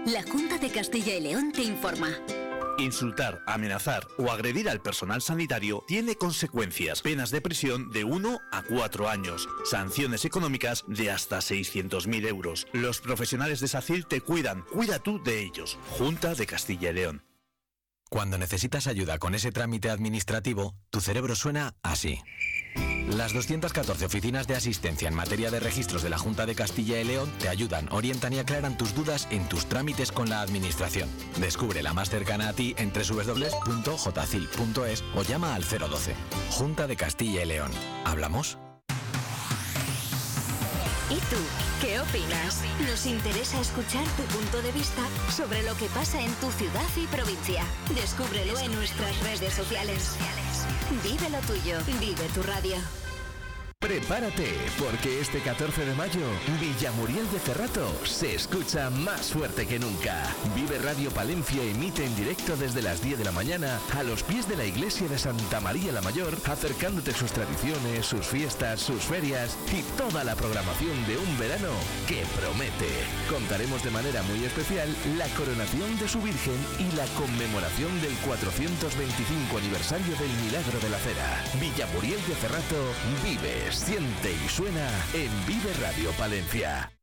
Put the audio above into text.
La Junta de Castilla y León te informa. Insultar, amenazar o agredir al personal sanitario tiene consecuencias. Penas de prisión de 1 a 4 años. Sanciones económicas de hasta 600.000 euros. Los profesionales de SACIL te cuidan. Cuida tú de ellos. Junta de Castilla y León. Cuando necesitas ayuda con ese trámite administrativo, tu cerebro suena así. Las 214 oficinas de asistencia en materia de registros de la Junta de Castilla y León te ayudan, orientan y aclaran tus dudas en tus trámites con la administración. Descubre la más cercana a ti en www.jcil.es o llama al 012. Junta de Castilla y León. ¿Hablamos? ¿Y tú? ¿Qué opinas? Nos interesa escuchar tu punto de vista sobre lo que pasa en tu ciudad y provincia. Descúbrelo en nuestras redes sociales. Vive lo tuyo. Vive tu radio. Prepárate, porque este 14 de mayo Villamuriel de Cerrato se escucha más fuerte que nunca. Vive Radio Palencia emite en directo desde las 10 de la mañana a los pies de la iglesia de Santa María la Mayor, acercándote sus tradiciones, sus fiestas, sus ferias y toda la programación de un verano que promete. Contaremos de manera muy especial la coronación de su Virgen y la conmemoración del 425 aniversario del Milagro de la Cera. Villamuriel de Cerrato vive, siente y suena en Vive Radio Palencia.